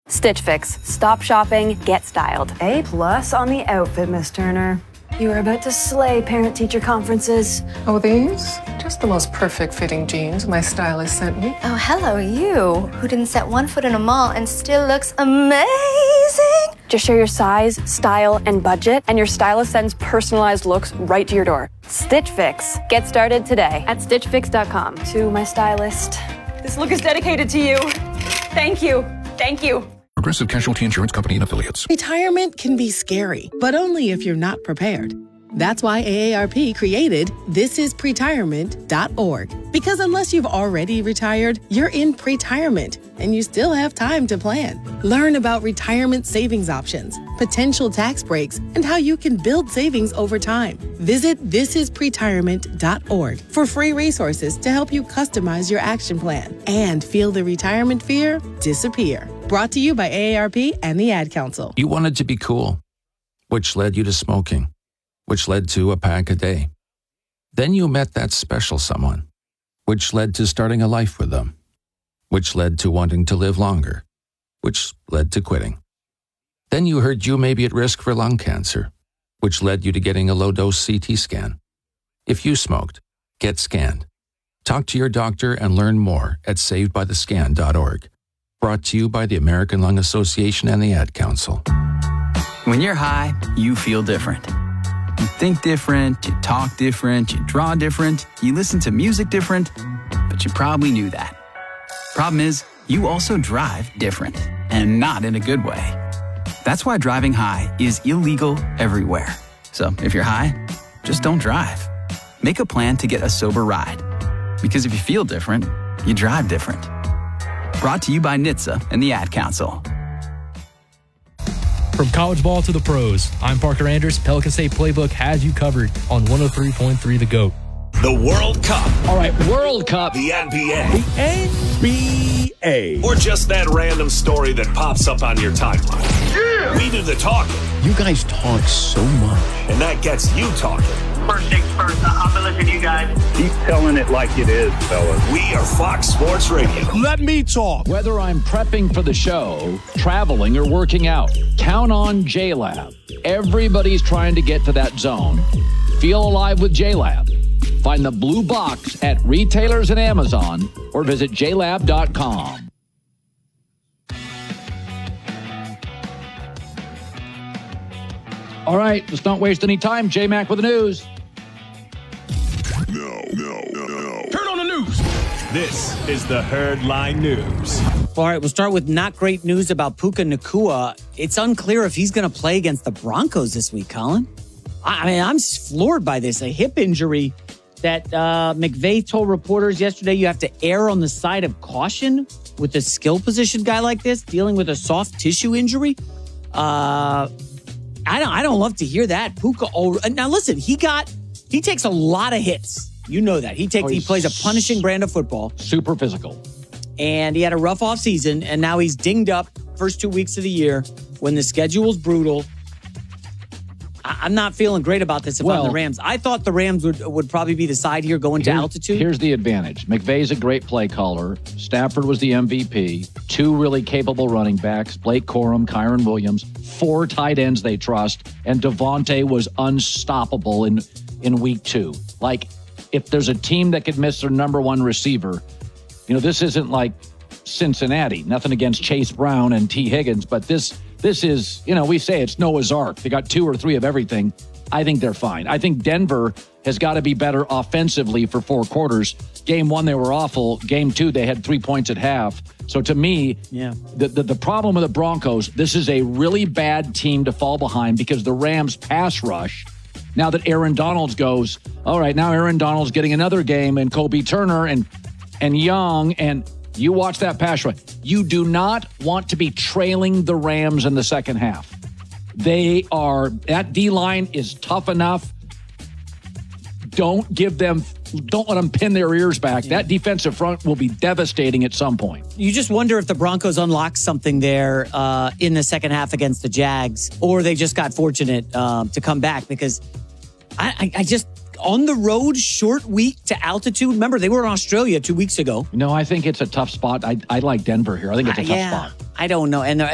Stitch Fix. Stop shopping, get styled. A+ on the outfit, Miss Turner. You are about to slay parent-teacher conferences. Oh, these? Just the most perfect fitting jeans my stylist sent me. Oh, hello, you, who didn't set one foot in a mall and still looks amazing. Just share your size, style, and budget, and your stylist sends personalized looks right to your door. Stitch Fix. Get started today at stitchfix.com. To my stylist. This look is dedicated to you. Thank you. Thank you. Progressive Casualty Insurance Company and Affiliates. Retirement can be scary, but only if you're not prepared. That's why AARP created thisispretirement.org. Because unless you've already retired, you're in pretirement, and you still have time to plan. Learn about retirement savings options, potential tax breaks, and how you can build savings over time. Visit thisispretirement.org for free resources to help you customize your action plan and feel the retirement fear disappear. Brought to you by AARP and the Ad Council. You wanted to be cool, which led you to smoking, which led to a pack a day. Then you met that special someone, which led to starting a life with them, which led to wanting to live longer, which led to quitting. Then you heard you may be at risk for lung cancer, which led you to getting a low-dose CT scan. If you smoked, get scanned. Talk to your doctor and learn more at savedbythescan.org. Brought to you by the American Lung Association and the Ad Council. When you're high, you feel different. You think different, you talk different, you draw different, you listen to music different, but you probably knew that. Problem is, you also drive different, and not in a good way. That's why driving high is illegal everywhere. So if you're high, just don't drive. Make a plan to get a sober ride. Because if you feel different, you drive different. Brought to you by NHTSA and the Ad Council. From college ball to the pros, I'm Parker Andrews. Pelican State Playbook has you covered on 103.3 The GOAT. The World Cup. All right, World Cup. The NBA. The NBA. Or just that random story that pops up on your timeline. Yeah. We do the talking. You guys talk so much. And that gets you talking. First things first, I've been listening to you guys. Keep telling it like it is, fellas. We are Fox Sports Radio. Let me talk. Whether I'm prepping for the show, traveling, or working out, count on JLab. Everybody's trying to get to that zone. Feel alive with JLab. Find the blue box at retailers and Amazon or visit jlab.com. All right, let's not waste any time. J-Mac with the news. No. Turn on the news. This is the Herdline News. All right, we'll start with not great news about Puka Nacua. It's unclear if he's going to play against the Broncos this week, Colin. I mean, I'm floored by this. A hip injury that McVay told reporters yesterday you have to err on the side of caution with a skill position guy like this dealing with a soft tissue injury. I don't love to hear that. Puka. Now listen, he takes a lot of hits. You know that. He plays a punishing brand of football. Super physical. And he had a rough offseason, and now he's dinged up first 2 weeks of the year when the schedule's brutal. I'm not feeling great about this if I'm the Rams. I thought the Rams would probably be the side here going to altitude. Here's the advantage. McVay's a great play caller. Stafford was the MVP. 2 really capable running backs, Blake Corum, Kyron Williams, 4 tight ends they trust, and Devontae was unstoppable in week 2. Like, if there's a team that could miss their number 1 receiver, this isn't like Cincinnati. Nothing against Chase Brown and T. Higgins, but this is, we say it's Noah's Ark. They got 2 or 3 of everything. I think they're fine. I think Denver has got to be better offensively for 4 quarters. Game 1, they were awful. Game 2, they had 3 points at half. So to me, the problem with the Broncos, this is a really bad team to fall behind because the Rams pass rush. Now that Aaron Donald goes, all right, now Aaron Donald's getting another game, and Kobe Turner and Young, and you watch that pass rush. You do not want to be trailing the Rams in the second half. That D-line is tough enough. Don't let them pin their ears back. That defensive front will be devastating at some point. You just wonder if the Broncos unlocked something there in the second half against the Jags, or they just got fortunate to come back, because I just, on the road, short week to altitude. Remember, they were in Australia 2 weeks ago. I think it's a tough spot. I like Denver here. I think it's a tough spot. I don't know. And